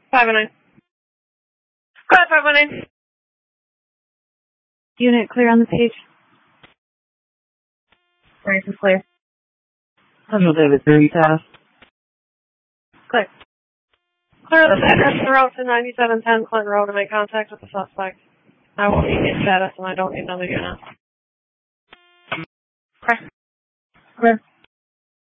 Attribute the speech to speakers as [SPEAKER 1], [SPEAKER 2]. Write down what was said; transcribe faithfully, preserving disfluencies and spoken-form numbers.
[SPEAKER 1] five oh nine. Go ahead, five oh nine.
[SPEAKER 2] Unit clear on the page.
[SPEAKER 1] Frank is clear.
[SPEAKER 3] Central David three, status.
[SPEAKER 1] Clear. Clear the address the route to ninety-seven ten Clinton Road to make contact with the suspect. I won't need his status and I don't need another unit. Okay.
[SPEAKER 3] Clear.